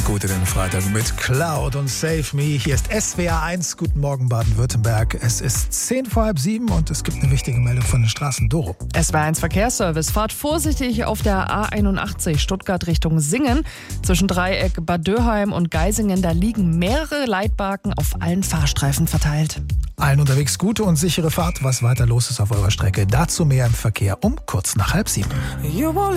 Gute den Freitag mit Cloud und Save Me. Hier ist SWR 1. Guten Morgen Baden-Württemberg. Es ist 6:10 und es gibt eine wichtige Meldung von den Straßen. Doro. SWR 1 Verkehrsservice. Fahrt vorsichtig auf der A81 Stuttgart Richtung Singen. Zwischen Dreieck Bad Dürheim und Geisingen, da liegen mehrere Leitbalken auf allen Fahrstreifen verteilt. Allen unterwegs gute und sichere Fahrt. Was weiter los ist auf eurer Strecke, dazu mehr im Verkehr um kurz nach 6:30.